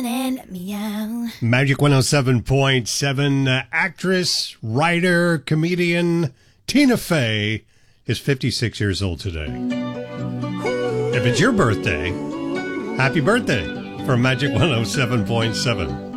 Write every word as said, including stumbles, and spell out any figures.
Magic one oh seven point seven. Uh, actress, writer, comedian Tina Fey is fifty-six years old today. If it's your birthday, happy birthday from Magic one oh seven point seven.